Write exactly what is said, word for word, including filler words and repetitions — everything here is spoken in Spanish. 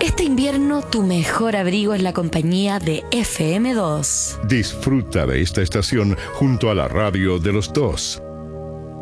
Este invierno tu mejor abrigo es la compañía de F M dos. Disfruta de esta estación junto a la radio de los dos.